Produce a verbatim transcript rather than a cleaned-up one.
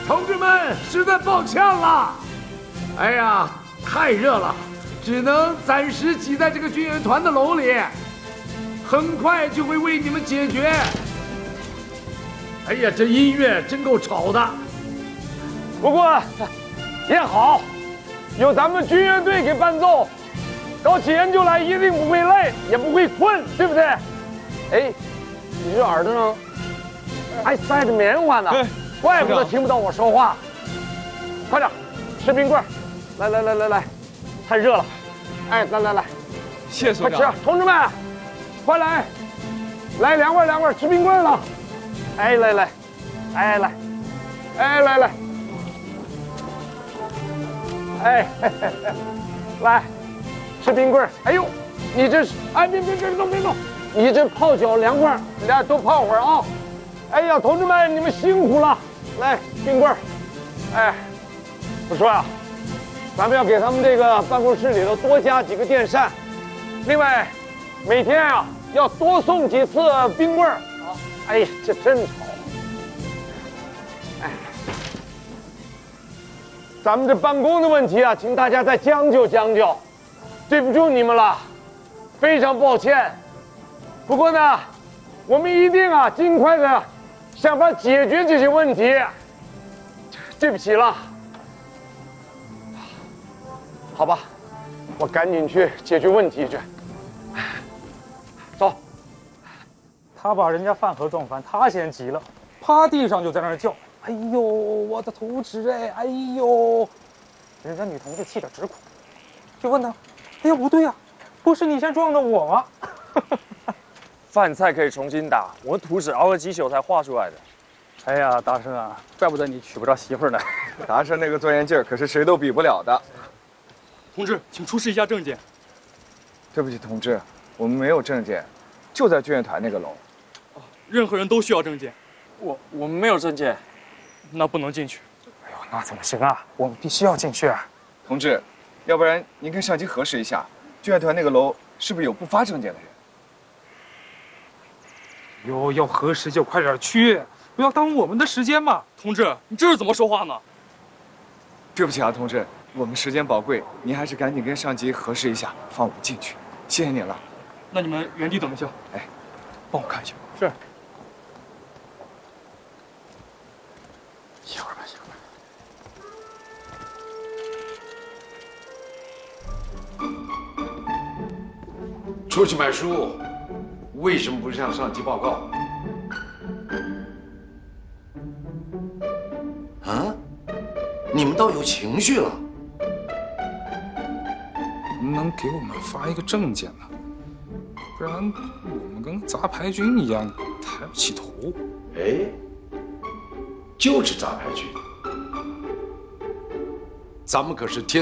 同志们，实在抱歉了。哎呀，太热了，只能暂时挤在这个军乐团的楼里，很快就会为你们解决。哎呀，这音乐真够吵的。 不过也好，有咱们军乐队给伴奏，搞起研究来一定不会累，也不会困，对不对？哎，你这耳朵上还塞着棉花呢，怪不得听不到我说话。快点，吃冰棍儿！来来来来来，太热了。哎，来来来， 谢所长。 快吃，同志们，快来，来凉快凉快，吃冰棍儿了。哎，来来，哎来，哎来来，哎，嘿嘿嘿来，吃冰棍儿。哎呦，你这是，哎别别别动别动，你这泡脚凉快，俩多泡会儿啊。哎呀，同志们，你们辛苦了，来冰棍儿。哎，我说呀、啊，咱们要给他们这个办公室里头多加几个电扇，另外，每天啊要多送几次冰棍儿啊。哎呀，这真吵。哎，咱们这办公的问题啊，请大家再将就将就，对不住你们了，非常抱歉。不过呢，我们一定啊尽快的想法解决这些问题。对不起了。好吧，我赶紧去解决问题去。走。 他把人家饭盒撞翻，他先急了，趴地上就在那儿叫：“哎呦，我的图纸哎，哎呦！”人家女同志气得直哭，就问他：“哎呀，不对呀、啊，不是你先撞的我吗？” 饭菜可以重新打，我图纸熬了几宿才画出来的。 哎呀，大圣啊，怪不得你娶不着媳妇呢。 达生那个钻研劲儿可是谁都比不了的。 同志，请出示一下证件。 对不起，同志，我们没有证件，就在军乐团那个楼。 哦，任何人都需要证件。 我我们没有证件， 那不能进去。 哎呦，那怎么行啊？我们必须要进去啊！ 同志，要不然您跟上级核实一下，军乐团那个楼是不是有不发证件的人？ 哟，要核实就快点去，不要耽误我们的时间嘛！ 同志，你这是怎么说话呢？ 对不起啊，同志，我们时间宝贵，您还是赶紧跟上级核实一下，放我们进去。谢谢您了。 那你们原地等一下。 哎，帮我看一下。 是。 一会儿吧，一会儿。出去买书，为什么不向上级报告？ 啊？你们倒有情绪了。 能不能给我们发一个证件呢？不然我们跟杂牌军一样抬不起头。 哎，就是杂牌军，咱们可是天。